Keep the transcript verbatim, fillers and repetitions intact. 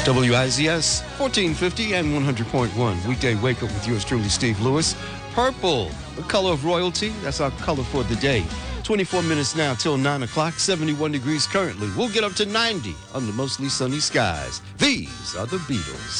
W I Z S, fourteen fifty and one hundred point one. Weekday Wake Up with yours truly, Steve Lewis. Purple, the color of royalty. That's our color for the day. twenty-four minutes now till nine o'clock, seventy-one degrees currently. We'll get up to ninety under mostly sunny skies. These are the Beatles.